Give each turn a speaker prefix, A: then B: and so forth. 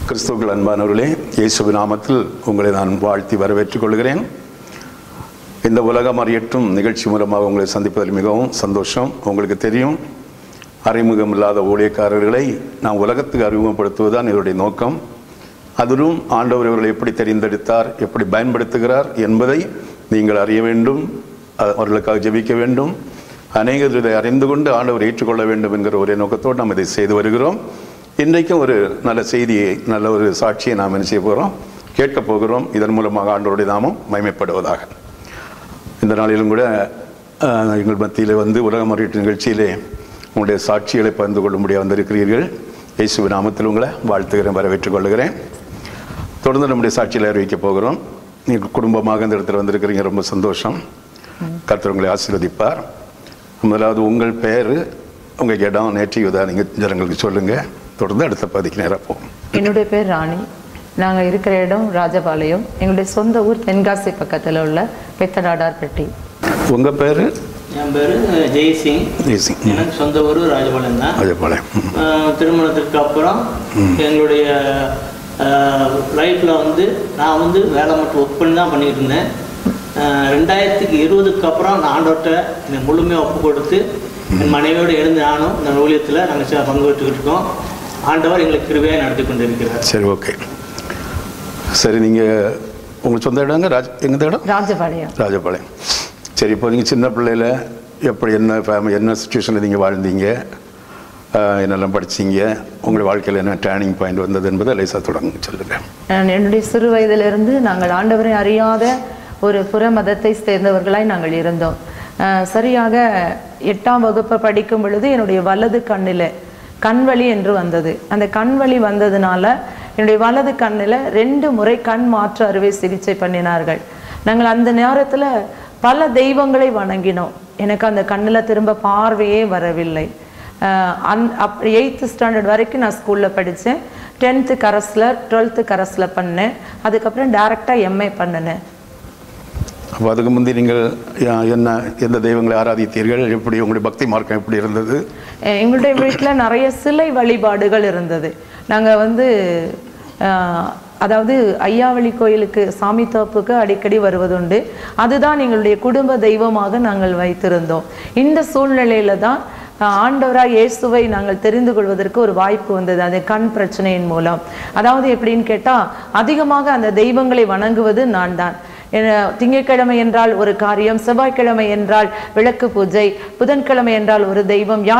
A: கிறிஸ்துவுக்குள் அன்பானவர்களே, இயேசுவின் நாமத்தில் உங்களை நான் வாழ்த்தி வரவேற்றுக் கொள்கிறேன். இந்த உலகம் அறியட்டும் நிகழ்ச்சி மூலமாக உங்களை சந்திப்பதில் மிகவும் சந்தோஷம். உங்களுக்கு தெரியும், அறிமுகம் இல்லாத ஊழியக்காரர்களை நாம் உலகத்துக்கு அறிமுகப்படுத்துவதுதான் இதனுடைய நோக்கம். அதிலும் ஆண்டவர் இவர்களை எப்படி தெரிந்தெடுத்தார், எப்படி பயன்படுத்துகிறார் என்பதை நீங்கள் அறிய வேண்டும், அவர்களுக்காக ஜெபிக்க வேண்டும். அநேகர் இதை அறிந்து கொண்டு ஆண்டவர் ஏற்றுக்கொள்ள வேண்டும் என்கிற ஒரே நோக்கத்தோடு நாம் இதை செய்து வருகிறோம். இன்றைக்கும் ஒரு நல்ல செய்தியை, நல்ல ஒரு சாட்சியை நாம் என்ன செய்ய போகிறோம், கேட்கப் போகிறோம். இதன் மூலமாக ஆண்டவருடைய நாமம் மகிமைப்படுவதாக. இந்த நாளிலும் கூட எங்கள் மத்தியில் உலகம் அறியட்டும் நிகழ்ச்சியிலே உங்களுடைய சாட்சிகளை பகிர்ந்து கொள்ளும்படியாக வந்திருக்கிறீர்கள். இயேசுவின் நாமத்தில் உங்களை வாழ்த்துகிறேன், வரவேற்றுக் கொள்கிறேன். தொடர்ந்து நம்முடைய சாட்சியில் அறிவிக்கப் போகிறோம். நீங்கள் குடும்பமாக இந்த இடத்துல வந்திருக்கிறீங்க, ரொம்ப சந்தோஷம். கர்த்தர் உங்களை ஆசீர்வதிப்பார். முதலாவது உங்கள் பெயர், உங்கள் இடம், நேற்று நீங்கள் ஜனங்களுக்கு சொல்லுங்கள். தொடர்ந்து அடுத்த பதிக்கு நேராக போகும்.
B: என்னுடைய பேர் ராணி. நாங்கள் இருக்கிற இடம் ராஜபாளையம். எங்களுடைய சொந்த ஊர் தென்காசி பக்கத்தில் உள்ள பெத்தடாடார்பட்டி.
A: உங்கள் பேர்?
C: என் பேர் ஜெய்சிங்.
A: ஜெய்சிங்.
C: எனக்கு சொந்த ஊர் ராஜபாளையம் தான்.
A: ராஜபாளையம்.
C: திருமணத்திற்கு அப்புறம் எங்களுடைய லைஃப்பில் நான் வேலை மட்டும் ஒர்க் பண்ணி தான் பண்ணிகிட்டு இருந்தேன். 2020 அப்புறம் நான் ஆண்டவர்கிட்ட என்னை முழுமையாக ஒப்பு கொடுத்து என் மனைவியோடு எழுந்து நானும் இந்த ஊழியத்தில் நாங்கள் பங்கு பெற்றுக்கிட்டு இருக்கோம். ஆண்டவர் எங்களுக்கு கிருபையாக நடத்தி கொண்டு இருக்கிறார்.
A: சரி, ஓகே. சரி, நீங்கள் உங்களுக்கு சொந்த இடங்க எங்கள் இடம்
B: ராஜபாளையம்.
A: ராஜபாளையம். சரி, இப்போ நீங்கள் சின்ன பிள்ளையில் எப்படி என்ன சுச்சுவேஷனில் நீங்கள் வாழ்ந்தீங்க, என்னெல்லாம் படிச்சிங்க, உங்கள் வாழ்க்கையில் என்ன டேர்னிங் பாயிண்ட் வந்தது என்பதை லேசாக தொடங்க சொல்லுங்கள்.
B: என்னுடைய சிறு வயதிலிருந்து நாங்கள் ஆண்டவரை அறியாத ஒரு புற மதத்தை சேர்ந்தவர்களாய் நாங்கள் இருந்தோம். சரியாக 8ஆம் வகுப்பு படிக்கும் பொழுது என்னுடைய வலது கண்ணில் கண்வலி என்று வந்தது. அந்த கண்வலி வந்ததுனால என்னுடைய வலது கண்ணில் 2 முறை கண் மாற்று அறுவை சிகிச்சை பண்ணினார்கள். நாங்கள் அந்த நேரத்தில் பல தெய்வங்களை வணங்கினோம். எனக்கு அந்த கண்ணில் திரும்ப பார்வையே வரவில்லை. 8th ஸ்டாண்டர்ட் வரைக்கும் நான் ஸ்கூலில் படித்தேன். 10th கரஸில், 12th கரஸில் பண்ணேன். அதுக்கப்புறம் டைரெக்டாக MA பண்ணினேன்.
A: அப்போ அதுக்கு முந்தி நீங்கள் எந்த தெய்வங்களை ஆராதித்தீர்கள்? எப்படி உங்களுடைய பக்தி மார்க்கம் எப்படி இருந்தது?
B: எங்களுடைய வீட்டில் நிறைய சிலை வழிபாடுகள் இருந்தது. நாங்கள் அதாவது ஐயாவளி கோயிலுக்கு, சாமி தோப்புக்கு அடிக்கடி வருவதுண்டு. அதுதான் எங்களுடைய குடும்ப தெய்வமாக நாங்கள் வைத்திருந்தோம். இந்த சூழ்நிலையில தான் ஆண்டவராக இயேசுவை நாங்கள் தெரிந்து கொள்வதற்கு ஒரு வாய்ப்பு வந்தது, அது கண் பிரச்சனையின் மூலம். அதாவது எப்படின்னு கேட்டால், அதிகமாக அந்த தெய்வங்களை வணங்குவது நான் தான். திங்கட்கிழமை என்றால் ஒரு காரியம், செவ்வாய்க்கிழமை என்றால் விளக்கு பூஜை, புதன்கிழமை என்றால் ஒரு தெய்வம்,